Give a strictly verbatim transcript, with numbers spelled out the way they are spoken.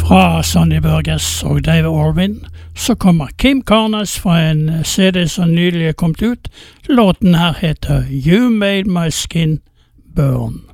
Fra Sonny Burgess og Dave Orvin så kommer Kim Carnes fra en C D som nylig er kommet ut. Låten her heter You Made My Skin Burn.